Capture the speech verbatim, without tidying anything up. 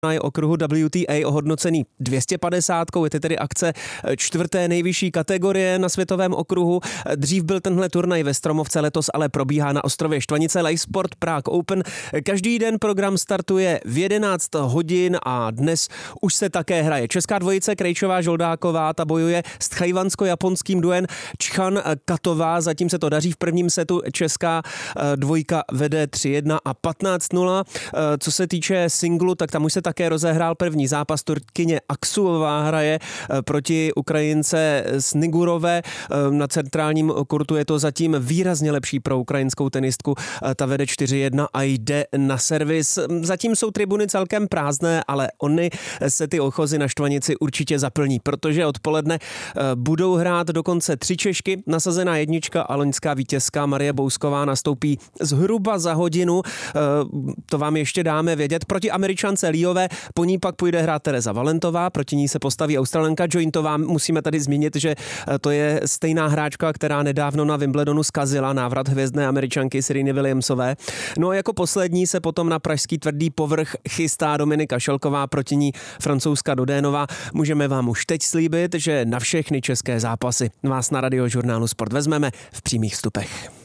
okruhu W T A ohodnocený dvě stě padesát, je to tedy akce čtvrté nejvyšší kategorie na světovém okruhu. Dřív byl tenhle turnaj ve Stromovce, letos ale probíhá na ostrově Štvanice Live Sport Prague Open. Každý den program startuje v jedenáct hodin a dnes už se také hraje. Česká dvojice Krejčová Žoldáková, ta bojuje s tchajvansko-japonským duem Čchan Katová. Zatím se to daří, v prvním setu česká dvojka vede tři jedna a patnáct nula. Co se týče singlu, tak tam už se také rozehrál první zápas. Turkyně Aksuová hraje proti Ukrajince Snigurové. Na centrálním kurtu je to zatím výrazně lepší pro ukrajinskou tenistku. Ta vede čtyři jedna a jde na servis. Zatím jsou tribuny celkem prázdné, ale ony se ty ochozy na Štvanici určitě zaplní, protože odpoledne budou hrát dokonce tři Češky. Nasazená jednička a loňská vítězka Marie Bousková nastoupí zhruba za hodinu. To vám ještě dáme vědět. Proti Američance Líové, po ní pak půjde hrát Tereza Valentová, proti ní se postaví Australanka Jointová. Musíme tady zmínit, že to je stejná hráčka, která nedávno na Wimbledonu zkazila návrat hvězdné Američanky Sereny Williamsové. No a jako poslední se potom na pražský tvrdý povrch chystá Dominika Šelková, proti ní francouzska Dodénová. Můžeme vám už teď slíbit, že na všechny české zápasy vás na Radiožurnálu Sport vezmeme v přímých vstupech.